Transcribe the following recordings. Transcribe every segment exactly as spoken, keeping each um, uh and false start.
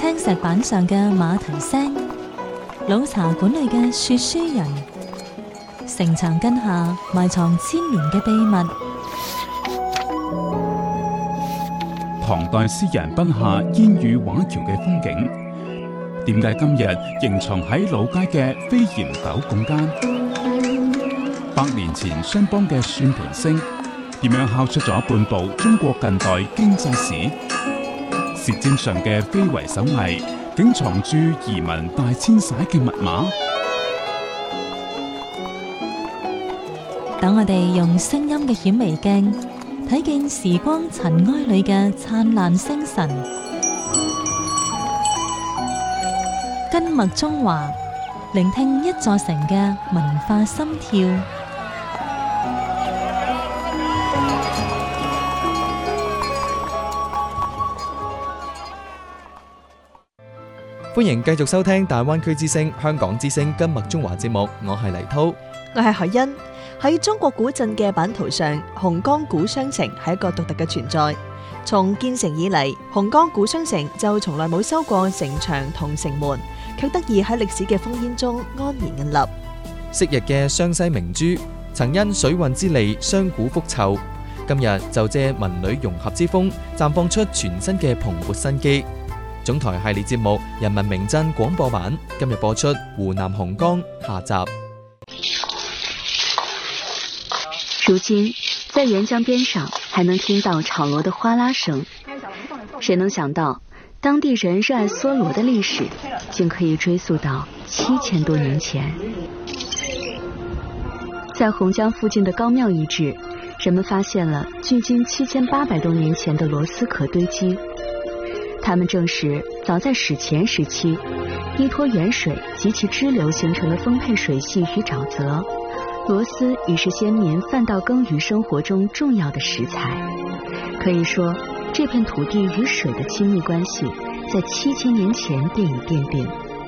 青石板上嘅馬蹄聲，老茶館裏嘅說書人，城牆根下埋藏千年嘅秘密。 唐代詩人筆下煙雨畫橋嘅風景，點解今日仍藏喺老街嘅飛檐斗拱間？百年前商幫嘅算盤聲，點樣敲出咗半部中國近代經濟史？舌尖上嘅非遺手藝，竟藏住移民大遷徙嘅密碼。 等我哋用聲音嘅顯微鏡，睇見時光塵埃裏嘅燦爛星辰。根脈中華，聆聽一座城嘅文化心跳。 歡迎繼續收聽大灣區之聲、香港之聲根脈中華節目，我係黎濤， 我係海欣。喺中國古鎮嘅版圖上，紅岡古商城係一個獨特嘅存在。從建成以嚟，紅岡古商城就從來冇修過城牆同城門，卻得以喺歷史嘅烽煙中安然屹立。 昔日嘅湘西明珠，曾因水運之利商賈復臭，今日就借文旅融合之風，綻放出全新嘅蓬勃生機。總台系列節目《人民名鎮廣播版》今日播出湖南紅岡下集。 如今在沅江邊上還能聽到炒螺的嘩啦聲，誰能想到當地人熱愛梭螺的歷史竟可以追溯到七千多年前。在洪江附近的高廟遺址，人們發現了距今七千八百多年前的螺絲殼堆積，它們證實早在史前時期，依託沅水及其支流形成的豐沛水系與沼澤，螺絲已是先民飯稻耕耘生活中重要的食材。可以說，這片土地與水的親密關係在七千年前便已奠定。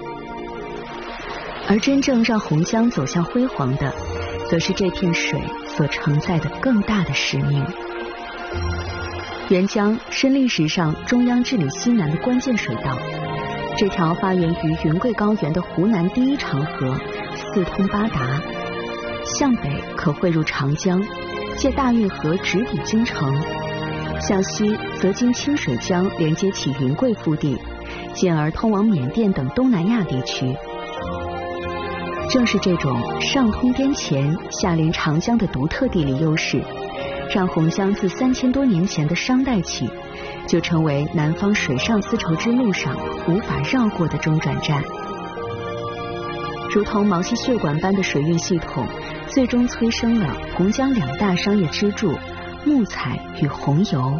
而真正讓洪江走向輝煌的，則是這片水所承載的更大的使命。沅江是歷史上中央治理西南的關鍵水道，這條發源於雲貴高原的湖南第一長河，四通八達，向北可匯入長江，借大運河直抵京城；向西則經清水江連接起雲貴腹地，進而通往緬甸等東南亞地區。正是這種上通滇黔、下連長江的獨特地理優勢，讓洪江自三千多年前的商代起，就成為南方水上絲綢之路上無法繞過的中轉站。如同毛細血管般的水運系統，最終催生了洪江兩大商業支柱：木材與紅油。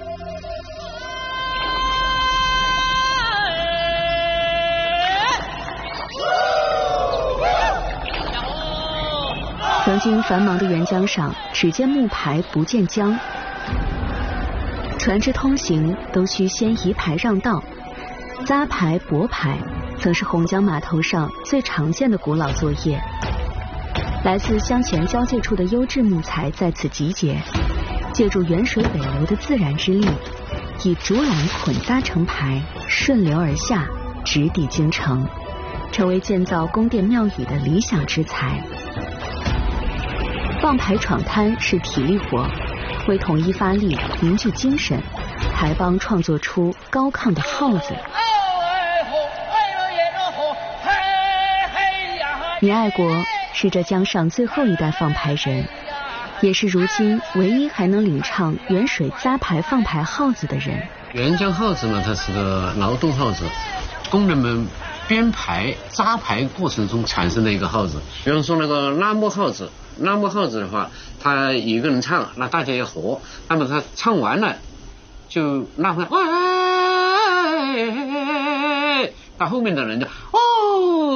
曾經繁忙的沅江上，只見木排不見江，船隻通行都需先移排讓道。紮排、駁排曾是洪江碼頭上最常見的古老作業。來自湘黔交界處的優質木材在此集結，借助沅水北流的自然之力，以竹籃捆紮成排，順流而下，直抵京城，成為建造宮殿廟宇的理想之材。放排闖灘是體力活，為統一發力、凝聚精神，還幫創作出高亢的號子。倪愛國是這江上最後一代放排人，也是如今唯一還能領唱沅水紮排放排號子的人。 沅江號子呢，它是個勞動號子，工人們編排紮排過程中產生的一個號子。比方說那個拉磨號子，拉磨號子的話，他一個人唱，那大家也和，那麼他唱完了就拉回來，喂，到後面的人就哦。